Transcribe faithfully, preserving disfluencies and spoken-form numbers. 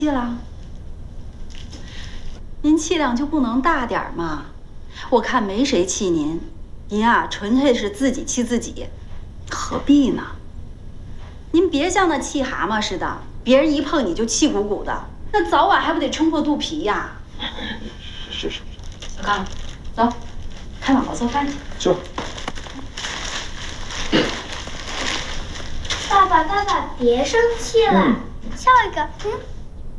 气了？您气量就不能大点吗？我看没谁气您，您啊纯粹是自己气自己，何必呢？您别像那气蛤蟆似的，别人一碰你就气鼓鼓的，那早晚还不得撑破肚皮呀？ 是是。 小刚，走，看姥姥做饭去。 走。 爸爸，爸爸，别生气了，笑一个，嗯。